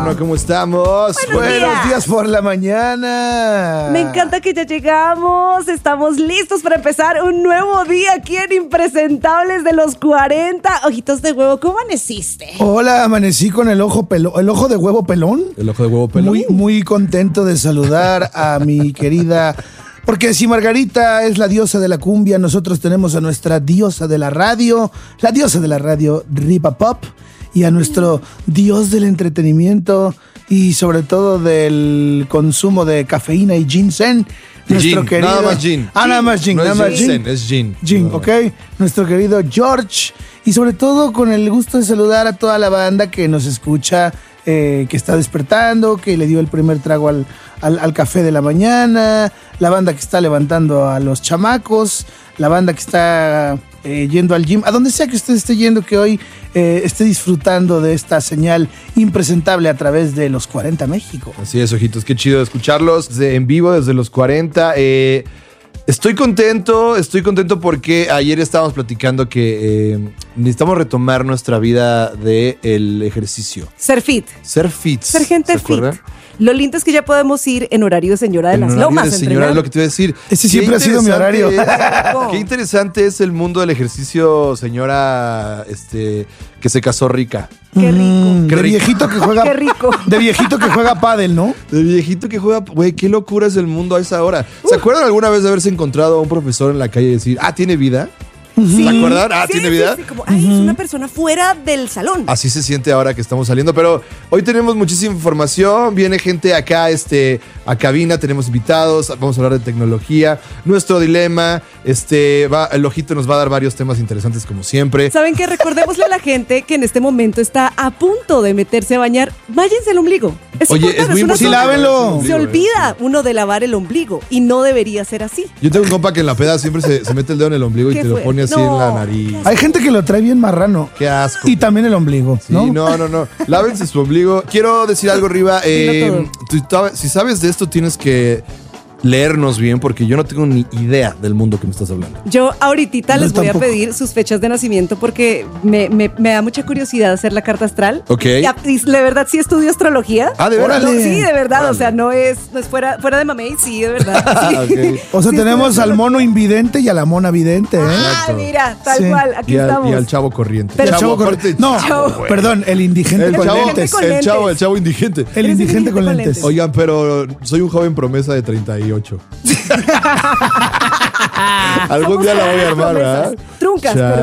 Bueno, ¿cómo estamos? Buenos días por la mañana. Me encanta que ya llegamos. Estamos listos para empezar un nuevo día aquí en Impresentables de los 40. Ojitos de huevo, ¿cómo amaneciste? Hola, amanecí con el ojo de huevo pelón. El ojo de huevo pelón. Muy contento de saludar a mi querida... Porque si Margarita es la diosa de la cumbia, nosotros tenemos a nuestra diosa de la radio Ripa Pop, y a nuestro dios del entretenimiento y sobre todo del consumo de cafeína y ginseng. Nuestro gin, querido... nada más gin. Nada más gin. No nada más es gin. ginseng, es gin. Gin, ¿ok? Nuestro querido George. Y sobre todo con el gusto de saludar a toda la banda que nos escucha, que está despertando, que le dio el primer trago al café de la mañana, la banda que está levantando a los chamacos, la banda que está yendo al gym, a donde sea que usted esté yendo, que hoy esté disfrutando de esta señal impresentable a través de los 40 México. Así es, ojitos, qué chido escucharlos en vivo desde los 40. Estoy contento porque ayer estábamos platicando que necesitamos retomar nuestra vida del ejercicio. Ser fit. Ser fit. Ser gente fit. Lo lindo es que ya podemos ir en horario de señora de las lomas. De señora, es lo que te iba a decir. Ese siempre ha sido mi horario. Qué interesante es el mundo del ejercicio, señora, que se casó rica. Qué rico. De viejito que juega. Qué rico. De viejito que juega pádel, ¿no? De viejito que juega, güey, qué locura es el mundo a esa hora. ¿Se acuerdan alguna vez de haberse encontrado a un profesor en la calle y decir, ¿tiene vida? Sí. ¿Se acuerdan? ¿Tiene vida? Sí, como, es una persona fuera del salón. Así se siente ahora que estamos saliendo, pero hoy tenemos muchísima información, viene gente acá a cabina, tenemos invitados, vamos a hablar de tecnología, nuestro dilema, el ojito nos va a dar varios temas interesantes como siempre. ¿Saben qué? Recordémosle a la gente que en este momento está a punto de meterse a bañar, váyanse al ombligo. Oye, es muy importante. Sí, lávenlo. Se olvida uno de lavar el ombligo y no debería ser así. Yo tengo un compa que en la peda siempre se mete el dedo en el ombligo y te lo pone así en la nariz. Hay gente que lo trae bien marrano. Qué asco. Y también el ombligo, Sí, ¿no? no. Lávense su ombligo. Quiero decir algo, Riva. Si sabes de esto, tienes que leernos bien, porque yo no tengo ni idea del mundo que me estás hablando. Yo ahorita les voy tampoco. a pedir sus fechas de nacimiento porque me da mucha curiosidad hacer la carta astral. Ok. Y de verdad sí estudio astrología. ¿De verdad? No, sí, de verdad. Órale. O sea, no es fuera de mamey, sí, de verdad. Sí. Okay. O sea, Sí, tenemos sí, al mono invidente y a la mona vidente, ¿eh? Mira, tal Sí. cual, aquí Y estamos. al chavo corriente. Pero- El chavo aparte- No, Chavo. perdón, el indigente El con chavo, lentes. con lentes. el chavo indigente. El indigente con lentes. Oigan, pero soy un joven promesa de 38. Algún Somos día la voy a jóvenes armar, promesas. ¿verdad? Truncas, Chale. pero